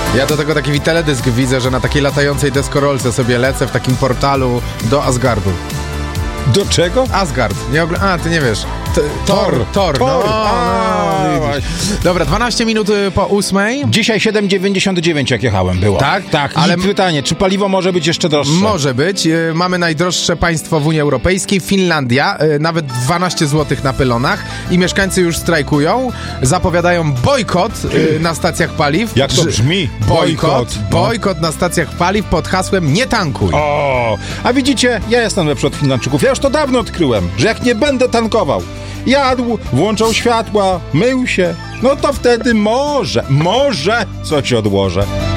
Ja do tego taki teledysk widzę, że na takiej latającej deskorolce sobie lecę w takim portalu do Asgardu. Do czego? Asgard. Ty nie wiesz. Thor. Dobra, 12 minut po 8. Dzisiaj 7,99 jak jechałem było. Tak? Tak, Ale pytanie, czy paliwo może być jeszcze droższe? Może być. Mamy najdroższe państwo w Unii Europejskiej, Finlandia, nawet 12 zł na pylonach i mieszkańcy już strajkują, zapowiadają bojkot na stacjach paliw. Jak to brzmi? Bojkot na stacjach paliw pod hasłem nie tankuj. O, a widzicie, ja jestem lepszy od Finlandczyków. Ja już to dawno odkryłem, że jak nie będę tankował, jadł, włączał światła, mył się, no to wtedy może coś odłożę.